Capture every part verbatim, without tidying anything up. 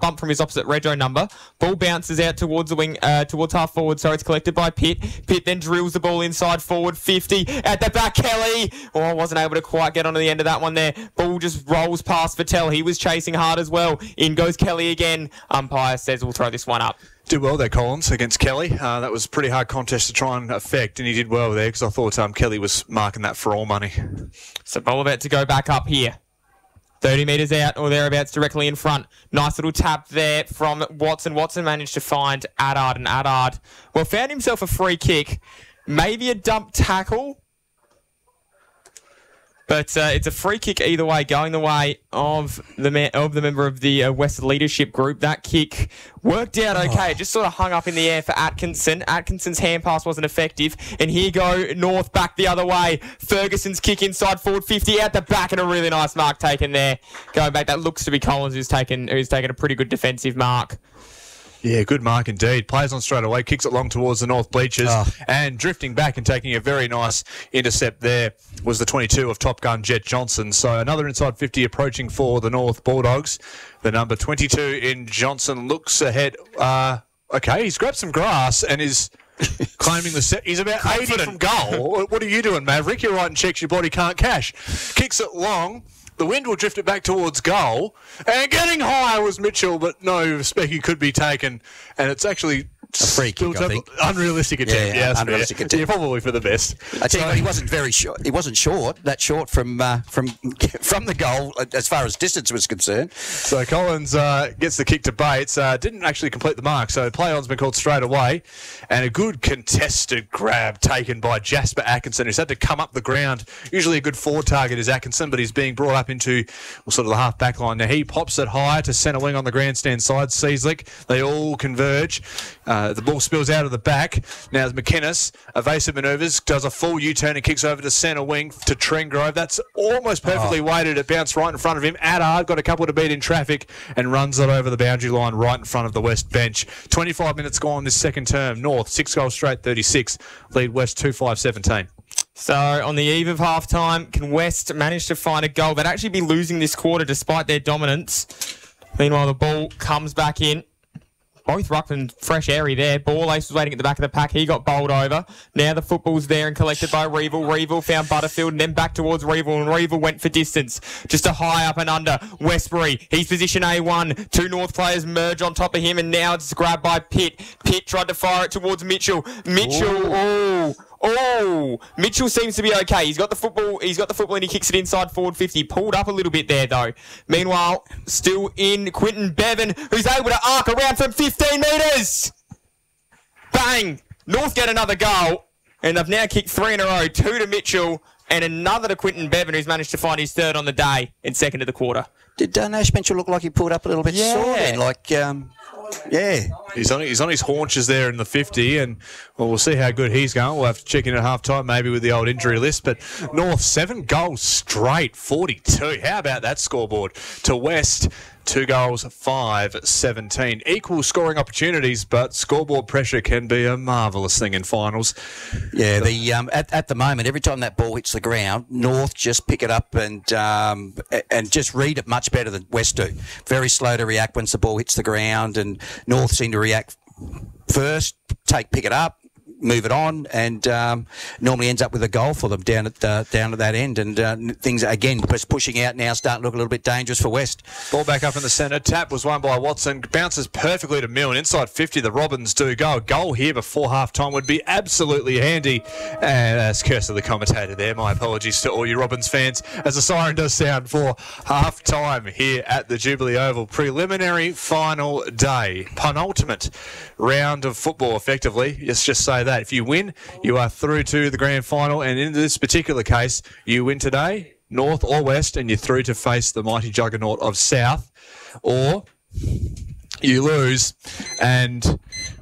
bump from his opposite rego number. Ball bounces out towards the wing, uh, towards half forward, so it's collected by Pitt. Pitt then drills the ball inside forward, fifty. At the back, Kelly. Oh, I wasn't able to quite get onto the end of that one there. Ball just rolls past Vattel. He was chasing hard as well. In goes Kelly again. Umpire says we'll throw this one up. Did well there, Collins, against Kelly. Uh, that was a pretty hard contest to try and affect, and he did well there because I thought um, Kelly was marking that for all money. So ball about to go back up here. thirty metres out or thereabouts directly in front. Nice little tap there from Watson. Watson managed to find Addard, and Addard, well, found himself a free kick. Maybe a dump tackle. But uh, it's a free kick either way, going the way of the man, of the member of the uh, West leadership group. That kick worked out okay. It just sort of hung up in the air for Atkinson. Atkinson's hand pass wasn't effective. And here go North back the other way. Ferguson's kick inside forward fifty out the back, and a really nice mark taken there. Going back, that looks to be Collins who's taken who's taken a pretty good defensive mark. Yeah, good mark indeed. Plays on straight away, kicks it long towards the North bleachers, oh. and drifting back and taking a very nice intercept there was the twenty-two of Top Gun Jet Johnson. So another inside fifty approaching for the North Bulldogs. The number twenty-two in Johnson looks ahead. Uh, okay, he's grabbed some grass and is claiming the set. He's about eighty from goal. What are you doing, Maverick? You're writing checks your body can't cash. Kicks it long. The wind will drift it back towards goal. And getting high was Mitchell, but no, Specky could be taken. And it's actually a free kick, I think. Unrealistic attempt. Yeah, yeah unrealistic fair. attempt. Yeah, probably for the best. I tell you what, he wasn't very short. He wasn't short, that short from uh, from from the goal as far as distance was concerned. So Collins uh, gets the kick to Bates. Uh, didn't actually complete the mark, so play-on's been called straight away. And a good contested grab taken by Jasper Atkinson, who's had to come up the ground. Usually a good forward target is Atkinson, but he's being brought up into well, sort of the half-back line. Now he pops it high to centre wing on the grandstand side. Seaslick, they all converge. Uh, the ball spills out of the back. Now McInnes, evasive manoeuvres, does a full U-turn and kicks over to centre wing to Trengrove. That's almost perfectly oh. weighted. It bounced right in front of him. Addard got a couple to beat in traffic and runs it over the boundary line right in front of the West bench. twenty-five minutes gone this second term. North, six goals straight, thirty-six. Lead West two five seventeen. So on the eve of half-time, can West manage to find a goal? They'd actually be losing this quarter despite their dominance. Meanwhile, the ball comes back in. Both ruckman fresh airy there. Ball Ace was waiting at the back of the pack. He got bowled over. Now the football's there and collected by Reeville. Reeville found Butterfield and then back towards Reeville, and Reeville went for distance. Just a high up and under. Westbury, he's position A one. Two North players merge on top of him, and now it's grabbed by Pitt. Pitt tried to fire it towards Mitchell. Mitchell, oh, oh. Mitchell seems to be okay. He's got the football. He's got the football and he kicks it inside forward fifty. Pulled up a little bit there though. Meanwhile, still in Quinton Bevan, who's able to arc around from fifteen metres. Bang! North get another goal, and they've now kicked three in a row. Two to Mitchell and another to Quinton Bevan, who's managed to find his third on the day in second of the quarter. Did uh, Nash Mitchell look like he pulled up a little bit yeah. sore then? Like, um, yeah. He's on, he's on his haunches there in the fifty, and well, we'll see how good he's going. We'll have to check in at half-time maybe with the old injury list. But North, seven goals straight, forty-two. How about that scoreboard? To West, two goals, five seventeen. Equal scoring opportunities, but scoreboard pressure can be a marvellous thing in finals. Yeah, the um, at, at the moment, every time that ball hits the ground, North just pick it up and um, and just read it much better than West do. Very slow to react once the ball hits the ground, and North seem to react first, take pick it up, move it on, and um, normally ends up with a goal for them down at uh, down at that end. And uh, things again just pushing out now, starting to look a little bit dangerous for West. Ball back up in the centre. Tap was won by Watson. Bounces perfectly to Milne. Inside fifty, the Robins do go. A goal here before half time would be absolutely handy. And that's curse of the commentator there. My apologies to all you Robins fans, as the siren does sound for half time here at the Jubilee Oval. Preliminary final day, penultimate round of football, effectively. Let's just say that. If you win, you are through to the grand final, and in this particular case, you win today, North or West, and you're through to face the mighty juggernaut of South, or you lose, and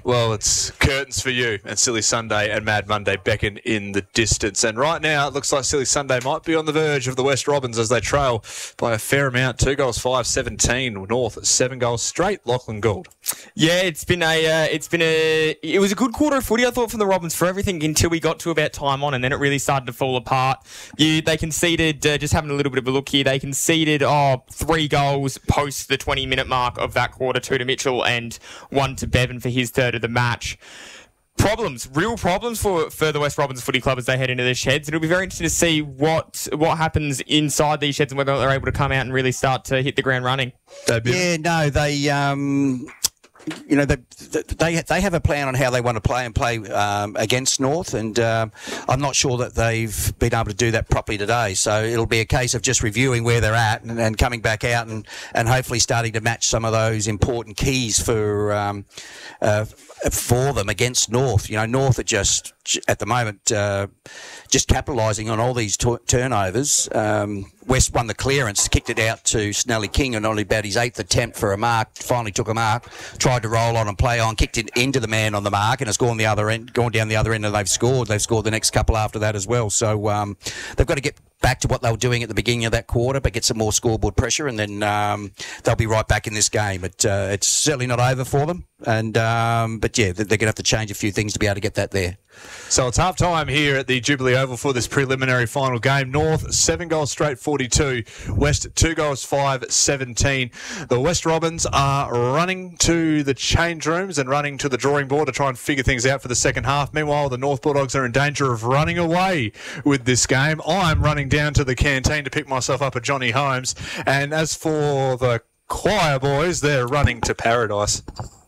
Well, it's curtains for you, and Silly Sunday and Mad Monday beckon in the distance. And right now, it looks like Silly Sunday might be on the verge of the West Robins as they trail by a fair amount. Two goals, five, seventeen. North, seven goals straight. Lachlan Gould. Yeah, it's been a, uh, it's been a, it was a good quarter of footy, I thought, from the Robins for everything until we got to about time on, and then it really started to fall apart. You, they conceded, uh, just having a little bit of a look here, they conceded oh, three goals post the twenty-minute mark of that quarter, two to Mitchell and one to Bevan for his third of the match. Problems, real problems for, for the West Robins Footy Club as they head into their sheds. It'll be very interesting to see what what happens inside these sheds and whether they're able to come out and really start to hit the ground running. Yeah, no, they, um, you know, they, they they have a plan on how they want to play and play um, against North, and um, I'm not sure that they've been able to do that properly today. So it'll be a case of just reviewing where they're at and, and coming back out and, and hopefully starting to match some of those important keys for um, uh, for them against North. You know, North are just at the moment uh, just capitalising on all these t- turnovers. Um, West won the clearance, kicked it out to Snelly King, and only about his eighth attempt for a mark. Finally took a mark, tried to roll on and play on, kicked it into the man on the mark, and it's gone the other end, gone down the other end, and they've scored. They've scored the next couple after that as well. So um, they've got to get back to what they were doing at the beginning of that quarter, but get some more scoreboard pressure, and then um, they'll be right back in this game. It, uh, it's certainly not over for them, and um, but yeah, they're going to have to change a few things to be able to get that there. So it's half time here at the Jubilee Oval for this preliminary final game. North, seven goals straight, forty-two. West, two goals, five, seventeen. The West Robins are running to the change rooms and running to the drawing board to try and figure things out for the second half. Meanwhile, the North Bulldogs are in danger of running away with this game. I'm running down to the canteen to pick myself up a Johnny Holmes. And as for the choir boys, they're running to paradise.